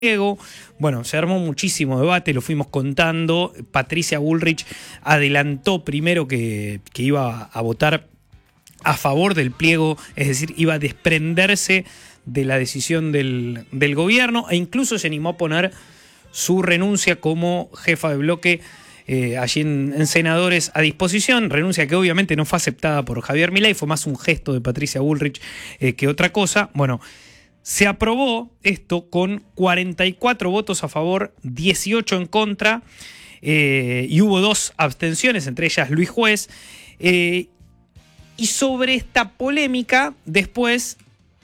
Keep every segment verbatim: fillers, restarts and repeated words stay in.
Bueno, se armó muchísimo debate, lo fuimos contando. Patricia Bullrich adelantó primero que, que iba a votar a favor del pliego, es decir, iba a desprenderse de la decisión del, del gobierno, e incluso se animó a poner su renuncia como jefa de bloque eh, allí en, en Senadores a disposición, renuncia que obviamente no fue aceptada por Javier Milei, fue más un gesto de Patricia Bullrich eh, que otra cosa. Bueno, se aprobó esto con cuarenta y cuatro votos a favor, dieciocho en contra, eh, y hubo dos abstenciones, entre ellas Luis Juez. Eh, y sobre esta polémica, después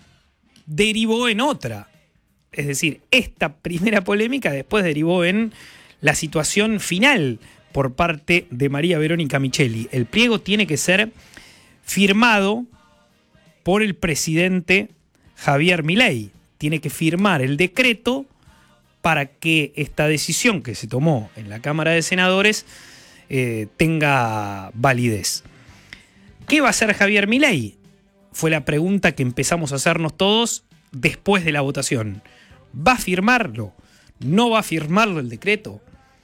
derivó en otra. Es decir, esta primera polémica después derivó en la situación final por parte de María Verónica Micheli. El pliego tiene que ser firmado por el presidente Javier Milei. Tiene que firmar el decreto para que esta decisión que se tomó en la Cámara de Senadores eh, tenga validez. ¿Qué va a hacer Javier Milei? Fue la pregunta que empezamos a hacernos todos después de la votación. ¿Va a firmarlo? ¿No va a firmarlo el decreto?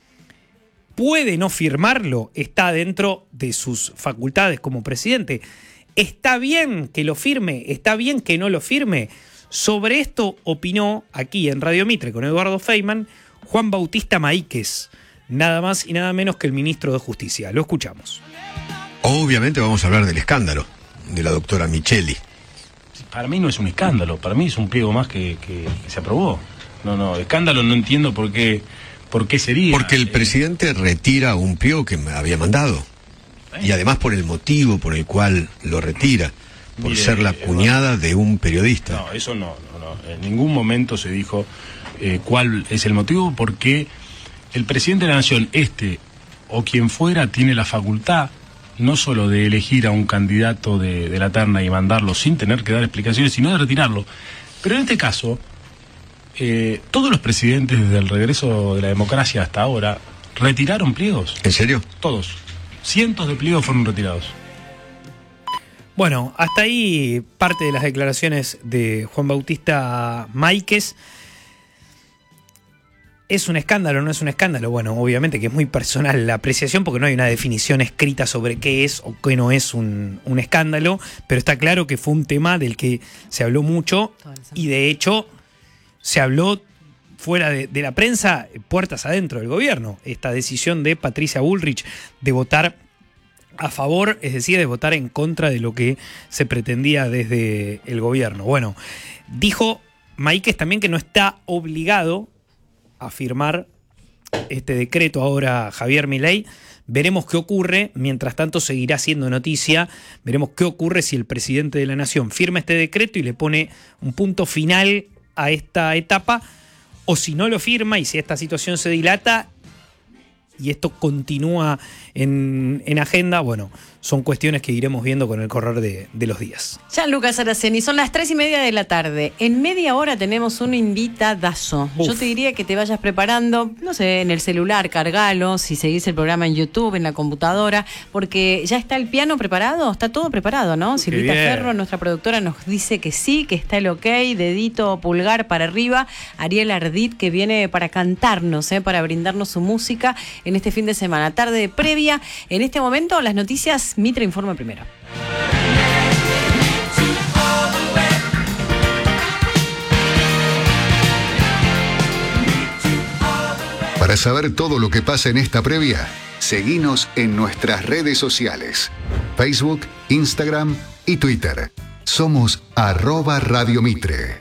¿Puede no firmarlo? Está dentro de sus facultades como presidente. ¿Está bien que lo firme? ¿Está bien que no lo firme? Sobre esto opinó aquí en Radio Mitre con Eduardo Feynman Juan Bautista Maíquez, nada más y nada menos que el ministro de Justicia. Lo escuchamos. Obviamente vamos a hablar del escándalo de la doctora Micheli. Para mí no es un escándalo, para mí es un pliego más que, que, que se aprobó. No, no, escándalo no entiendo por qué, por qué sería. Porque el presidente retira un pliego que me había mandado. Y además por el motivo por el cual lo retira, por Mire, ser la cuñada de un periodista. No, eso no, no, no. En ningún momento se dijo eh, cuál es el motivo, porque el presidente de la Nación, este o quien fuera, tiene la facultad no solo de elegir a un candidato de, de la terna y mandarlo sin tener que dar explicaciones, sino de retirarlo. Pero en este caso, eh, todos los presidentes desde el regreso de la democracia hasta ahora retiraron pliegos. ¿En serio? Todos. Cientos de pliegos fueron retirados. Bueno, hasta ahí parte de las declaraciones de Juan Bautista Maíquez. ¿Es un escándalo o no es un escándalo? Bueno, obviamente que es muy personal la apreciación porque no hay una definición escrita sobre qué es o qué no es un, un escándalo, pero está claro que fue un tema del que se habló mucho y de hecho se habló fuera de, de la prensa, puertas adentro del gobierno. Esta decisión de Patricia Bullrich de votar a favor, es decir, de votar en contra de lo que se pretendía desde el gobierno. Bueno, dijo Maíquez también que no está obligado a firmar este decreto ahora Javier Milei. Veremos qué ocurre, mientras tanto seguirá siendo noticia, veremos qué ocurre si el presidente de la Nación firma este decreto y le pone un punto final a esta etapa, o si no lo firma y si esta situación se dilata y esto continúa en, en agenda, bueno, son cuestiones que iremos viendo con el correr de, de los días. Gianluca Saraceni, son las tres y media de la tarde. En media hora tenemos un invitadazo. Uf. Yo te diría que te vayas preparando, no sé, en el celular, cargalo, si seguís el programa en YouTube, en la computadora, porque ya está el piano preparado, está todo preparado, ¿no? Qué Silvita bien. Ferro, nuestra productora, nos dice que sí, que está el ok, dedito pulgar para arriba. Ariel Ardit, que viene para cantarnos, ¿eh? Para brindarnos su música en este fin de semana. Tarde previa. En este momento, las noticias Mitre informa primero. Para saber todo lo que pasa en esta previa, seguinos en nuestras redes sociales: Facebook, Instagram y Twitter. Somos arroba Radio Mitre.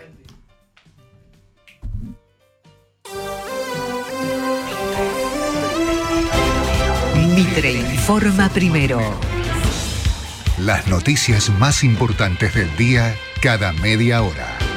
Mitre informa primero. Las noticias más importantes del día cada media hora.